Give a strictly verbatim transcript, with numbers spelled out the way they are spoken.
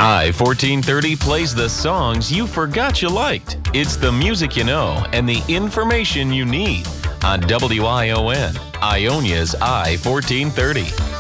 I fourteen thirty plays the songs you forgot you liked. It's the music you know and the information you need on W I O N, Ionia's I fourteen thirty.